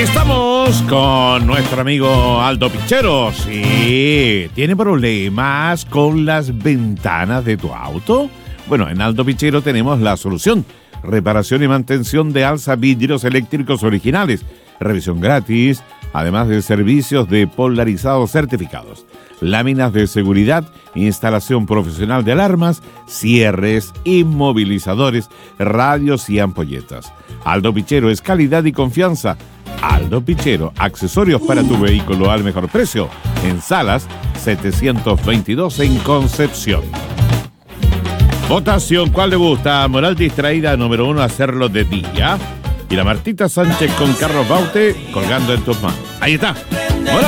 Estamos con nuestro amigo Aldo Pichero. Sí, ¿tiene problemas con las ventanas de tu auto? Bueno, en Aldo Pichero tenemos la solución. Reparación y mantención de alza vidrios eléctricos originales. Revisión gratis, además de servicios de polarizados certificados. Láminas de seguridad, instalación profesional de alarmas, cierres, inmovilizadores, radios y ampolletas. Aldo Pichero es calidad y confianza. Aldo Pichero, accesorios para tu vehículo al mejor precio. En Salas 722 en Concepción. Votación, ¿cuál le gusta? Moral distraída, número 1, hacerlo de día. Y la Martita Sánchez con Carlos Baute colgando en tus manos. Ahí está.